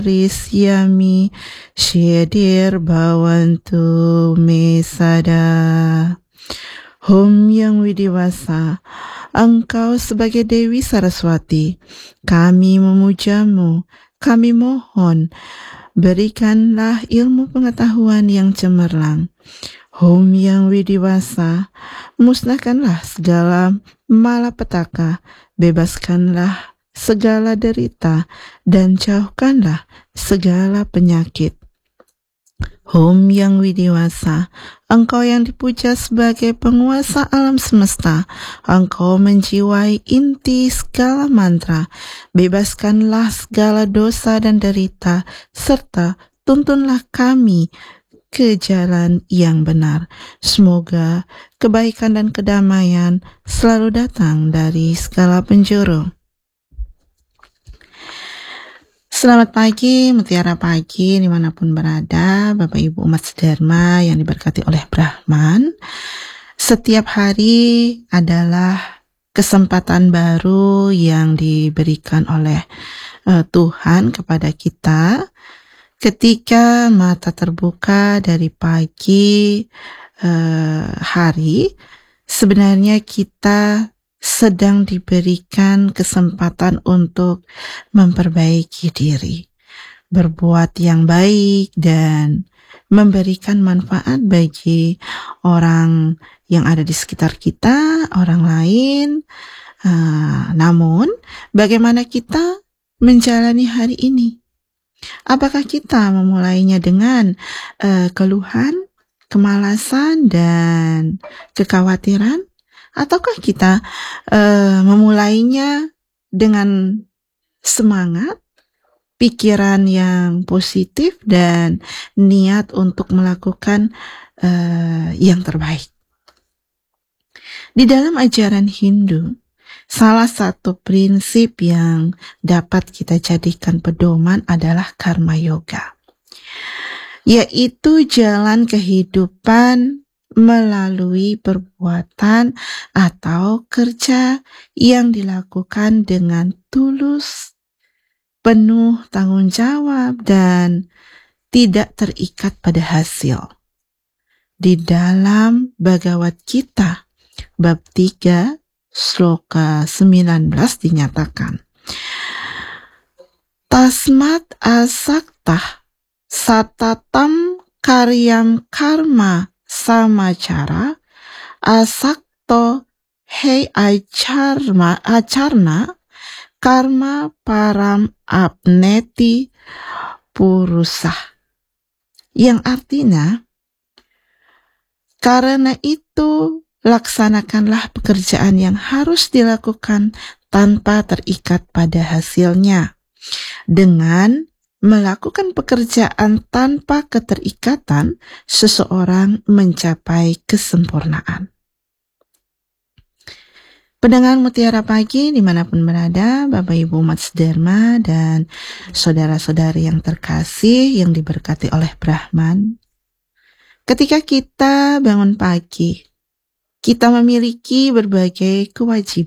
Risyami Syedir Bawantu Mesada. Hum yang widiwasa, Engkau sebagai Dewi Saraswati, kami memujamu, kami mohon, berikanlah ilmu pengetahuan yang cemerlang. Hum yang widiwasa, musnahkanlah segala malapetaka, bebaskanlah segala derita, dan jauhkanlah segala penyakit. Hum yang widiwasa, Engkau yang dipuja sebagai penguasa alam semesta, Engkau menjiwai inti segala mantra, bebaskanlah segala dosa dan derita, serta tuntunlah kami ke jalan yang benar. Semoga kebaikan dan kedamaian selalu datang dari segala penjuru. Selamat pagi, mutiara pagi dimanapun berada, Bapak Ibu umat sedharma yang diberkati oleh Brahman. Setiap hari adalah kesempatan baru yang diberikan oleh Tuhan kepada kita. Ketika mata terbuka dari pagi hari, sebenarnya kita sedang diberikan kesempatan untuk memperbaiki diri, berbuat yang baik dan memberikan manfaat bagi orang yang ada di sekitar kita, orang lain. Namun, bagaimana kita menjalani hari ini? Apakah kita memulainya dengan keluhan, kemalasan, dan kekhawatiran? Ataukah kita memulainya dengan semangat, pikiran yang positif, dan niat untuk melakukan yang terbaik? Di dalam ajaran Hindu, salah satu prinsip yang dapat kita jadikan pedoman adalah karma yoga, yaitu jalan kehidupan melalui perbuatan atau kerja yang dilakukan dengan tulus, penuh tanggung jawab, dan tidak terikat pada hasil. Di dalam Bhagavad Gita bab 3 sloka 19 dinyatakan, Tasmat asaktah satatam karyam karma samacara asakto hei acarna karma param apneti purusah. Yang artinya, karena itu laksanakanlah pekerjaan yang harus dilakukan tanpa terikat pada hasilnya. Dengan melakukan pekerjaan tanpa keterikatan, seseorang mencapai kesempurnaan. Pendengar Mutiara Pagi dimanapun berada, Bapak Ibu umat sedharma dan saudara-saudari yang terkasih yang diberkati oleh Brahman. Ketika kita bangun pagi, kita memiliki berbagai kewajiban.